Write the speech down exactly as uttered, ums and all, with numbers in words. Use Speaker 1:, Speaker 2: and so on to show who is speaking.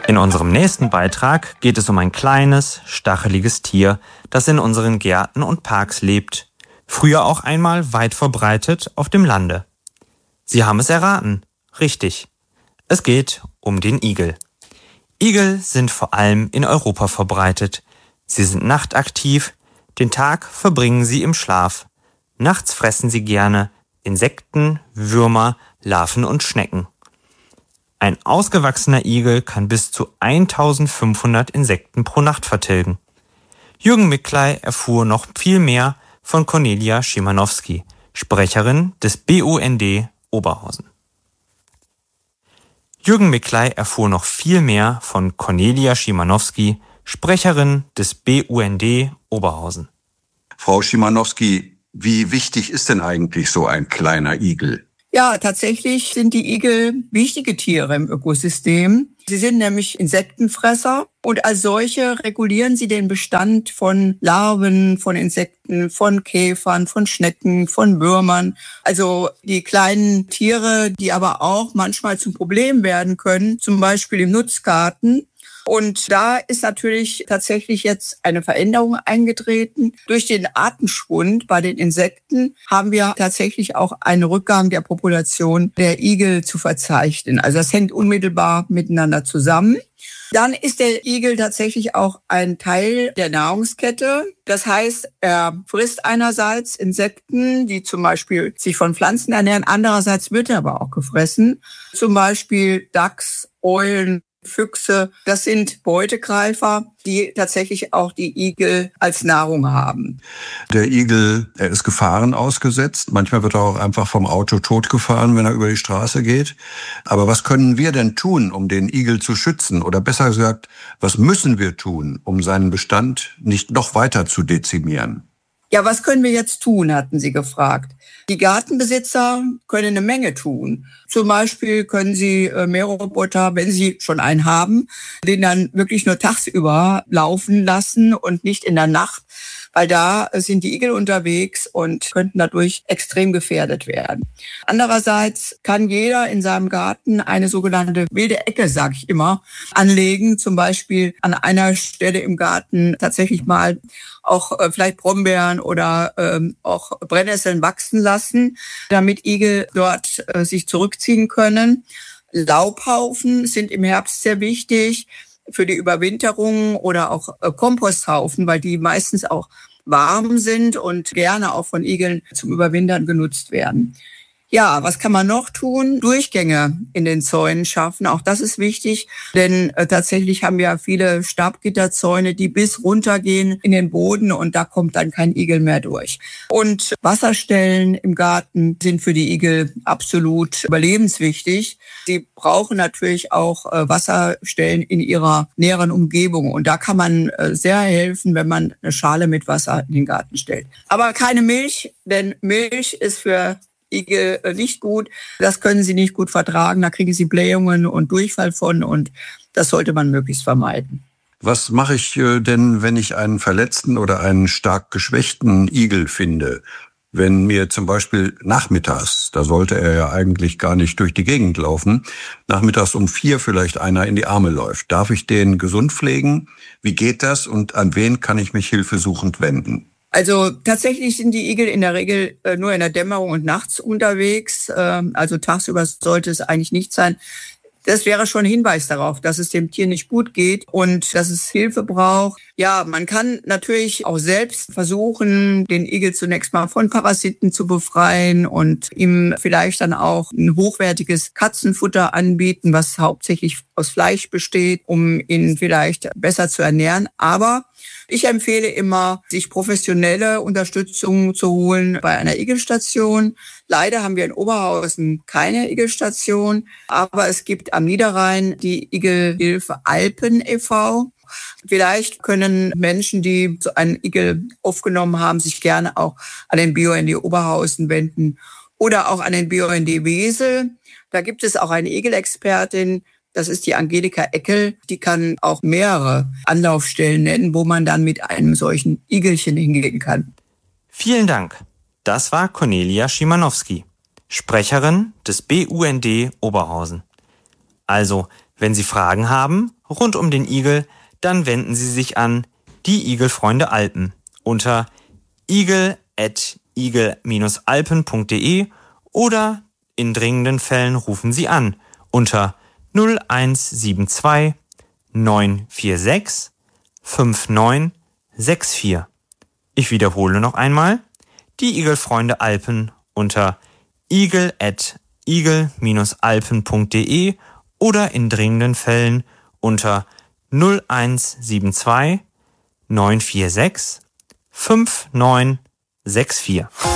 Speaker 1: In unserem nächsten Beitrag geht es um ein kleines, stacheliges Tier, das in unseren Gärten und Parks lebt. Früher auch einmal weit verbreitet auf dem Lande. Sie haben es erraten. Richtig. Es geht um den Igel. Igel sind vor allem in Europa verbreitet. Sie sind nachtaktiv, den Tag verbringen sie im Schlaf. Nachts fressen sie gerne Insekten, Würmer, Larven und Schnecken. Ein ausgewachsener Igel kann bis zu eintausendfünfhundert Insekten pro Nacht vertilgen. Jürgen Miklai erfuhr noch viel mehr von Cornelia Schimanowski, Sprecherin des B U N D Oberhausen. Jürgen Miklai erfuhr noch viel mehr von Cornelia Schimanowski, Sprecherin des B U N D Oberhausen.
Speaker 2: Frau Schimanowski, wie wichtig ist denn eigentlich so ein kleiner Igel?
Speaker 3: Ja, tatsächlich sind die Igel wichtige Tiere im Ökosystem. Sie sind nämlich Insektenfresser und als solche regulieren sie den Bestand von Larven, von Insekten, von Käfern, von Schnecken, von Würmern. Also die kleinen Tiere, die aber auch manchmal zum Problem werden können, zum Beispiel im Nutzgarten. Und da ist natürlich tatsächlich jetzt eine Veränderung eingetreten. Durch den Artenschwund bei den Insekten haben wir tatsächlich auch einen Rückgang der Population der Igel zu verzeichnen. Also das hängt unmittelbar miteinander zusammen. Dann ist der Igel tatsächlich auch ein Teil der Nahrungskette. Das heißt, er frisst einerseits Insekten, die zum Beispiel sich von Pflanzen ernähren. Andererseits wird er aber auch gefressen. Zum Beispiel Dachs, Eulen, Füchse, das sind Beutegreifer, die tatsächlich auch die Igel als Nahrung haben.
Speaker 2: Der Igel, er ist Gefahren ausgesetzt. Manchmal wird er auch einfach vom Auto totgefahren, wenn er über die Straße geht. Aber was können wir denn tun, um den Igel zu schützen? Oder besser gesagt, was müssen wir tun, um seinen Bestand nicht noch weiter zu dezimieren?
Speaker 3: Ja, was können wir jetzt tun, hatten Sie gefragt. Die Gartenbesitzer können eine Menge tun. Zum Beispiel können sie äh, Mähroboter, wenn sie schon einen haben, den dann wirklich nur tagsüber laufen lassen und nicht in der Nacht, weil da sind die Igel unterwegs und könnten dadurch extrem gefährdet werden. Andererseits kann jeder in seinem Garten eine sogenannte wilde Ecke, sage ich immer, anlegen. Zum Beispiel an einer Stelle im Garten tatsächlich mal auch äh, vielleicht Brombeeren oder ähm, auch Brennnesseln wachsen lassen, damit Igel dort äh, sich zurückziehen können. Laubhaufen sind im Herbst sehr wichtig für die Überwinterung oder auch äh, Komposthaufen, weil die meistens auch warm sind und gerne auch von Igeln zum Überwintern genutzt werden. Ja, was kann man noch tun? Durchgänge in den Zäunen schaffen. Auch das ist wichtig, denn äh, tatsächlich haben wir viele Stabgitterzäune, die bis runtergehen in den Boden und da kommt dann kein Igel mehr durch. Und Wasserstellen im Garten sind für die Igel absolut überlebenswichtig. Sie brauchen natürlich auch äh, Wasserstellen in ihrer näheren Umgebung und da kann man äh, sehr helfen, wenn man eine Schale mit Wasser in den Garten stellt. Aber keine Milch, denn Milch ist für Igel nicht gut. Das können sie nicht gut vertragen. Da kriegen sie Blähungen und Durchfall von und das sollte man möglichst vermeiden.
Speaker 2: Was mache ich denn, wenn ich einen verletzten oder einen stark geschwächten Igel finde? Wenn mir zum Beispiel nachmittags, da sollte er ja eigentlich gar nicht durch die Gegend laufen, nachmittags um vier vielleicht einer in die Arme läuft. Darf ich den gesund pflegen? Wie geht das und an wen kann ich mich hilfesuchend wenden?
Speaker 3: Also tatsächlich sind die Igel in der Regel äh, nur in der Dämmerung und nachts unterwegs. Ähm, also tagsüber sollte es eigentlich nicht sein. Das wäre schon ein Hinweis darauf, dass es dem Tier nicht gut geht und dass es Hilfe braucht. Ja, man kann natürlich auch selbst versuchen, den Igel zunächst mal von Parasiten zu befreien und ihm vielleicht dann auch ein hochwertiges Katzenfutter anbieten, was hauptsächlich aus Fleisch besteht, um ihn vielleicht besser zu ernähren. Aber ich empfehle immer, sich professionelle Unterstützung zu holen bei einer Igelstation. Leider haben wir in Oberhausen keine Igelstation, aber es gibt am Niederrhein die Igelhilfe Alpen e V Vielleicht können Menschen, die so einen Igel aufgenommen haben, sich gerne auch an den B U N D Oberhausen wenden oder auch an den B U N D Wesel. Da gibt es auch eine Igelexpertin, das ist die Angelika Eckel. Die kann auch mehrere Anlaufstellen nennen, wo man dann mit einem solchen Igelchen hingehen kann.
Speaker 1: Vielen Dank. Das war Cornelia Schimanowski, Sprecherin des B U N D Oberhausen. Also, Wenn Sie Fragen haben rund um den Igel, dann wenden Sie sich an die Igelfreunde Alpen unter igel at igel Bindestrich alpen Punkt de oder in dringenden Fällen rufen Sie an unter null eins sieben zwei neun vier sechs fünf neun sechs vier. Ich wiederhole noch einmal, die Igelfreunde Alpen unter igel at igel Bindestrich alpen Punkt de oder in dringenden Fällen unter null eins sieben zwei neun vier sechs fünf neun sechs vier.